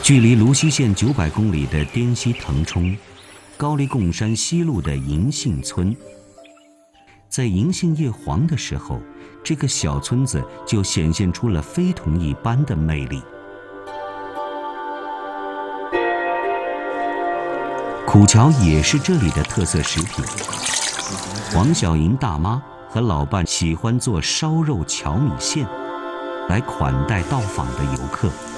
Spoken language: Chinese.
距离泸溪县900公里的滇西腾冲，高黎贡山西路的银杏村，在银杏叶黄的时候，这个小村子就显现出了非同一般的魅力。苦荞也是这里的特色食品。黄小莹大妈和老伴喜欢做烧肉荞米线，来款待到访的游客。